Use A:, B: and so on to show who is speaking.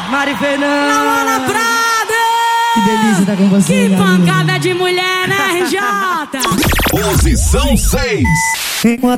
A: Mari Fernanda.
B: Laura Prada.
A: Que delícia estar com você.
B: Que pancada de mulher, né, RJ?
C: Posição 6.